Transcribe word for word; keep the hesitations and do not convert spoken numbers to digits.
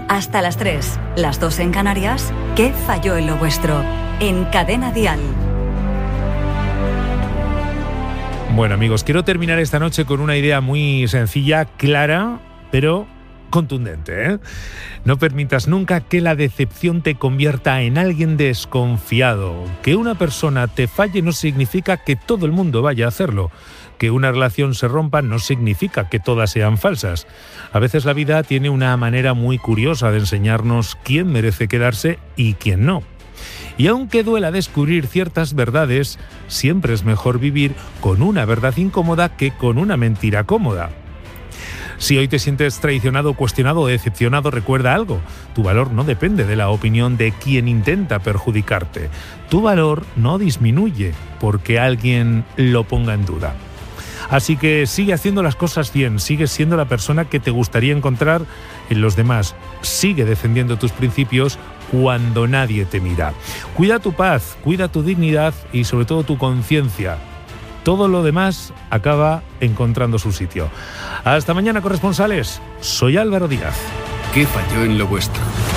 Hasta las tres, las dos en Canarias. ¿Qué falló en lo vuestro? En Cadena Dial. Bueno, amigos, quiero terminar esta noche con una idea muy sencilla, clara, pero contundente, ¿eh? No permitas nunca que la decepción te convierta en alguien desconfiado. Que una persona te falle no significa que todo el mundo vaya a hacerlo. Que una relación se rompa no significa que todas sean falsas. A veces la vida tiene una manera muy curiosa de enseñarnos quién merece quedarse y quién no. Y aunque duela descubrir ciertas verdades, siempre es mejor vivir con una verdad incómoda que con una mentira cómoda. Si hoy te sientes traicionado, cuestionado o decepcionado, recuerda algo. Tu valor no depende de la opinión de quien intenta perjudicarte. Tu valor no disminuye porque alguien lo ponga en duda. Así que sigue haciendo las cosas bien, sigue siendo la persona que te gustaría encontrar en los demás. Sigue defendiendo tus principios cuando nadie te mira. Cuida tu paz, cuida tu dignidad y sobre todo tu conciencia. Todo lo demás acaba encontrando su sitio. Hasta mañana, corresponsales. Soy Álvaro Díaz. ¿Qué falló en lo vuestro?